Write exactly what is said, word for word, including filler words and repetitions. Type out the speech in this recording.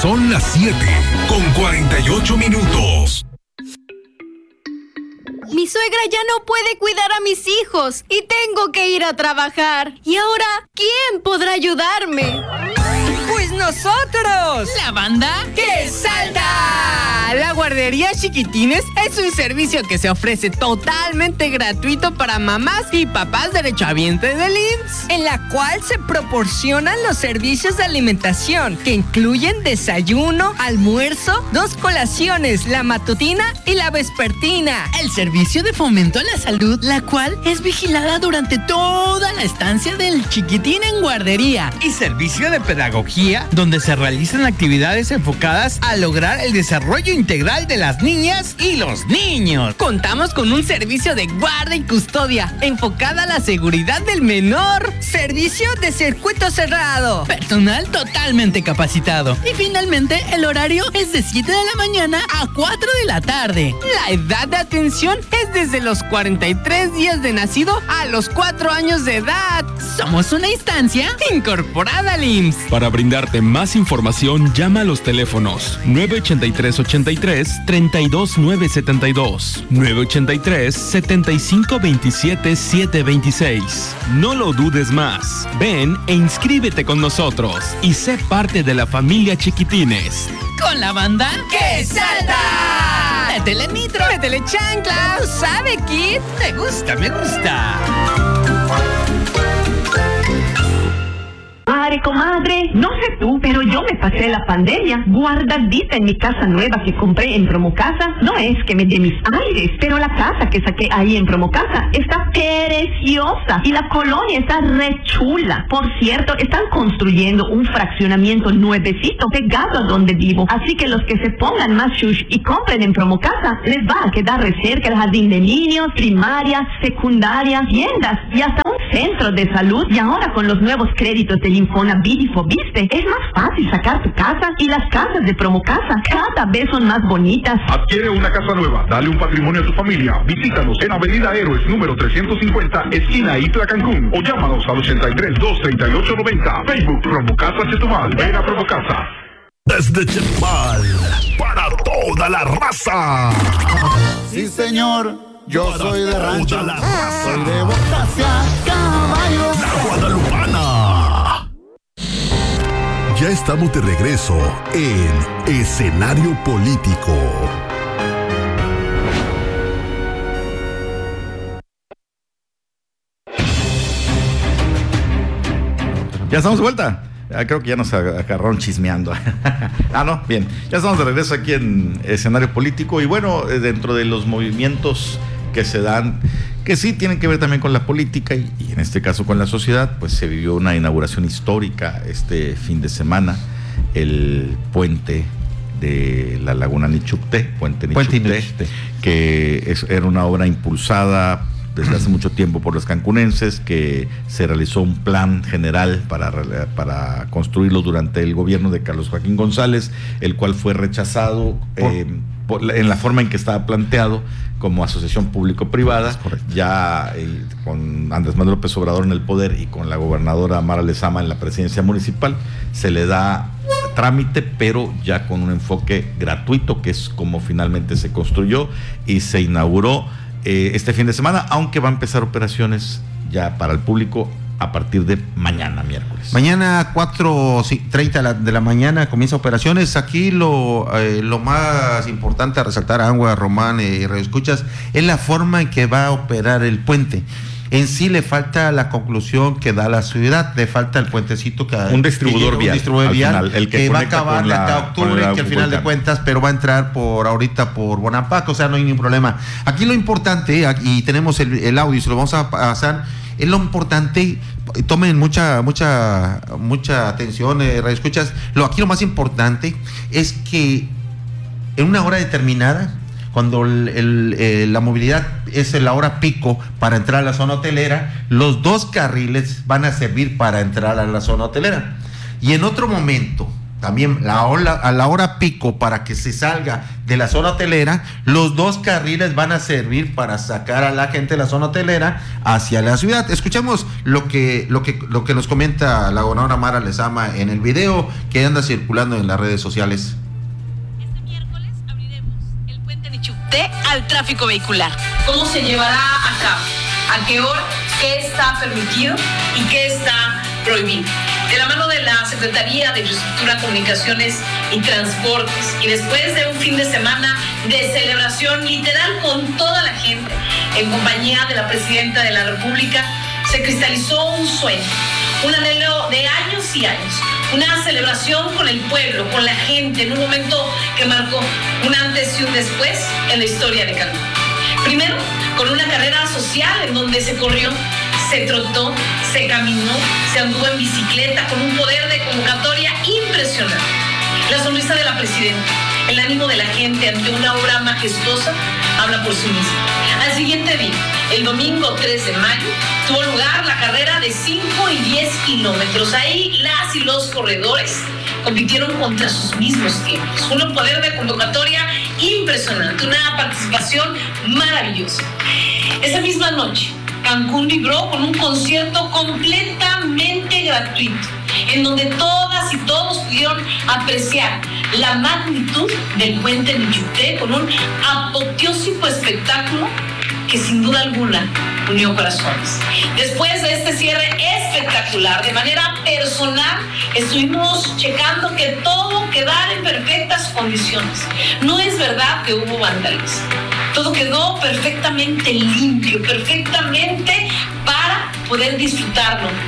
Son las siete con cuarenta y ocho minutos. Mi suegra ya no puede cuidar a mis hijos y tengo que ir a trabajar. ¿Y ahora quién podrá ayudarme? ¡Pues nosotros! ¿La banda? ¡Que salta! La guardería Chiquitines es un servicio que se ofrece totalmente gratuito para mamás y papás derechohabientes del I M S S, en la cual se proporcionan los servicios de alimentación que incluyen desayuno, almuerzo, dos colaciones, la matutina y la vespertina. El servicio de fomento a la salud, la cual es vigilada durante toda la estancia del chiquitín en guardería. Y servicio de pedagogía, donde se realizan actividades enfocadas a lograr el desarrollo integral de las niñas y los niños. Contamos con un servicio de guarda y custodia enfocada a la seguridad del menor. Servicio de circuito cerrado. Personal totalmente capacitado. Y finalmente, el horario es de siete de la mañana a cuatro de la tarde. La edad de atención es desde los cuarenta y tres días de nacido a los cuatro años de edad. Somos una instancia incorporada al I M S S. Para brindarte más información, llama a los teléfonos nueve ochenta y tres ochenta y tres, treinta y dos nueve setenta y dos, nueve ochenta y tres, setenta y cinco veintisiete, setecientos veintiséis. No lo dudes más. Ven e inscríbete con nosotros y sé parte de la familia Chiquitines. Con la banda ¡Que salta! ¡Métele nitro! ¡Métele chancla! ¿Tú sabes, Kid? Me gusta, me gusta. Madre, comadre, no sé tú, pero yo me pasé la pandemia guardadita en mi casa nueva que compré en Promocasa. No es que me dé mis aires, pero la casa que saqué ahí en Promocasa está preciosa y la colonia está re chula. Por cierto, están construyendo un fraccionamiento nuevecito pegado a donde vivo. Así que los que se pongan más shush y compren en Promocasa, les va a quedar re cerca el jardín de niños, primaria, secundaria, tiendas y hasta un centro de salud. Y ahora con los nuevos créditos del Infonavit y Fobiste, es más fácil sacar tu casa, y las casas de Promocasa cada vez son más bonitas. Adquiere una casa nueva, dale un patrimonio a tu familia. Visítanos en Avenida Héroes número trescientos cincuenta, esquina Itla, Cancún, o llámanos al ochenta y tres, dos treinta y ocho noventa. Facebook Promocasa Chetumal. Ven a Promocasa. Desde Chetumal, para toda la raza. Sí, señor, yo para soy de rancho, toda la raza. soy de Bocasia, caballo. La Guadalupana. Ya estamos de regreso en Escenario Político. Ya estamos de vuelta. Ah, creo que ya nos agarraron chismeando. Ah, no, bien. Ya estamos de regreso aquí en Escenario Político. Y bueno, dentro de los movimientos que se dan, que sí tienen que ver también con la política y, y en este caso con la sociedad, pues se vivió una inauguración histórica este fin de semana, el puente de la Laguna Nichupté, Puente Nichupté, Puente Nichupté. que es, era una obra impulsada desde hace mucho tiempo por los cancunenses, que se realizó un plan general para, para construirlo durante el gobierno de Carlos Joaquín González, el cual fue rechazado eh, por, en la forma en que estaba planteado como asociación público-privada, ya eh, con Andrés Manuel López Obrador en el poder y con la gobernadora Mara Lezama en la presidencia municipal, se le da trámite, pero ya con un enfoque gratuito, que es como finalmente se construyó y se inauguró eh, este fin de semana, aunque va a empezar operaciones ya para el público a partir de mañana, miércoles. Mañana cuatro treinta de la mañana comienza operaciones. Aquí lo, eh, lo más importante a resaltar, Agua, Román y eh, Radioescuchas, es la forma en que va a operar el puente. En sí le falta la conclusión que da la ciudad, le falta el puentecito que un distribuidor vial, un distribuidor vial final, el que, que va a acabar la, hasta octubre, que al final de cuentas, pero va a entrar por ahorita por Bonampak, o sea, no hay ningún problema. Aquí lo importante, y tenemos el, el audio y se lo vamos a pasar, es lo importante, tomen mucha, mucha, mucha atención, eh, radioescuchas. Lo aquí lo más importante es que en una hora determinada, cuando el, el, eh, la movilidad es la hora pico para entrar a la zona hotelera, los dos carriles van a servir para entrar a la zona hotelera. Y en otro momento, también la hora, a la hora pico para que se salga de la zona hotelera, los dos carriles van a servir para sacar a la gente de la zona hotelera hacia la ciudad. Escuchemos lo que, lo que, lo que nos comenta la gobernadora Mara Lezama en el video que anda circulando en las redes sociales. Este miércoles abriremos el puente de Nichupté al tráfico vehicular. ¿Cómo se llevará a cabo? ¿A qué hora? ¿Qué está permitido y qué está prohibido? De la mano de la Secretaría de Infraestructura, Comunicaciones y Transportes, y después de un fin de semana de celebración literal con toda la gente, en compañía de la Presidenta de la República, se cristalizó un sueño, un anhelo de años y años, una celebración con el pueblo, con la gente, en un momento que marcó un antes y un después en la historia de Cancún. Primero, con una carrera social en donde se corrió, se trotó, se caminó, se anduvo en bicicleta con un poder de convocatoria impresionante. La sonrisa de la presidenta, el ánimo de la gente ante una obra majestuosa, habla por sí misma. Al siguiente día, el domingo tres de mayo, tuvo lugar la carrera de cinco y diez kilómetros. Ahí las y los corredores compitieron contra sus mismos tiempos. Un poder de convocatoria impresionante, una participación maravillosa. Esa misma noche, Cancún vibró con un concierto completamente gratuito, en donde todas y todos pudieron apreciar la magnitud del puente Nichupté con un apoteósico espectáculo que sin duda alguna unió corazones. Después de este cierre espectacular, de manera personal, estuvimos checando que todo quedara en perfectas condiciones. No es verdad que hubo vandalismo. Todo quedó perfectamente limpio, perfectamente para poder disfrutarlo